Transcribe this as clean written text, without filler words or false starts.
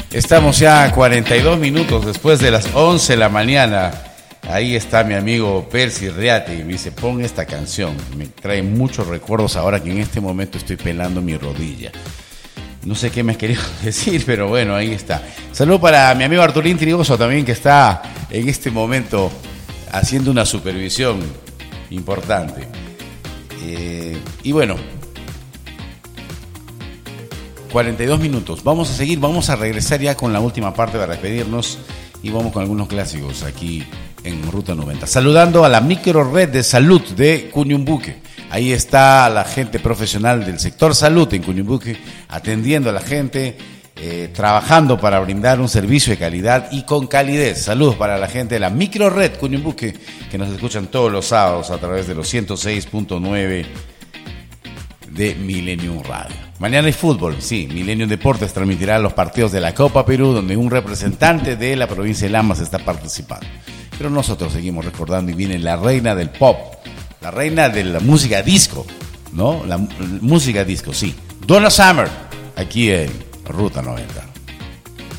Estamos ya a 42 minutos después de las 11 de la mañana. Ahí está mi amigo Percy Reate y me dice, pon esta canción. Me trae muchos recuerdos ahora que en este momento estoy pelando mi rodilla. No sé qué me has querido decir, pero bueno, ahí está. Saludo para mi amigo Arturín Trigoso también, que está en este momento haciendo una supervisión importante. Y bueno, 42 minutos. Vamos a seguir, vamos a regresar ya con la última parte para despedirnos y vamos con algunos clásicos aquí en Ruta 90. Saludando a la micro red de salud de Cuñumbuque. Ahí está la gente profesional del sector salud en Cuñumbuque, atendiendo a la gente, trabajando para brindar un servicio de calidad y con calidez. Saludos para la gente de la micro red Cuñumbuque, que nos escuchan todos los sábados a través de los 106.9 de Millennium Radio. Mañana hay fútbol, sí, Millennium Deportes transmitirá los partidos de la Copa Perú, donde un representante de la provincia de Lamas está participando. Pero nosotros seguimos recordando y viene la reina del pop, la reina de la música disco, ¿no? La música disco, sí. Donna Summer, aquí en Ruta 90.